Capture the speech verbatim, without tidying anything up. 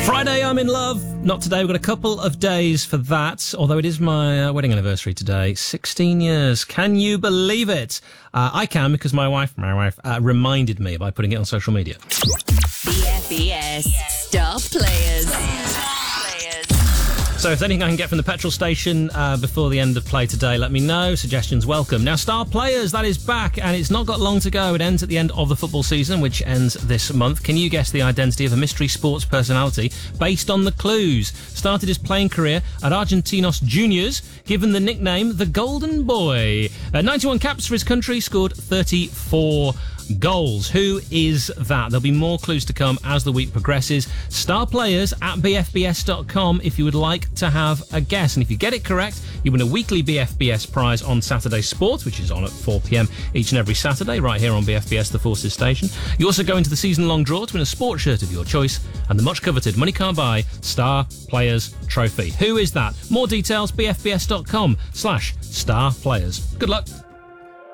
Friday, I'm in love. Not today. We've got a couple of days for that, although it is my uh, wedding anniversary today. sixteen years. Can you believe it? Uh, I can, because my wife, my wife, uh, reminded me by putting it on social media. B F B S Star Players. So if there's anything I can get from the petrol station uh, before the end of play today, let me know. Suggestions welcome. Now, Star Players, that is back, and it's not got long to go. It ends at the end of the football season, which ends this month. Can you guess the identity of a mystery sports personality based on the clues? Started his playing career at Argentinos Juniors, given the nickname the Golden Boy. Uh, ninety-one caps for his country, scored thirty-four goals. Who is that? There'll be more clues to come as the week progresses. Star Players at b f b s dot com if you would like to have a guess. And if you get it correct, you win a weekly B F B S prize on Saturday Sports, which is on at four p.m. each and every Saturday, right here on B F B S, the Forces station. You also go into the season-long draw to win a sports shirt of your choice and the much-coveted Money Can't Buy Star Players trophy. Who is that? More details, b f b s dot com slash star players. Good luck.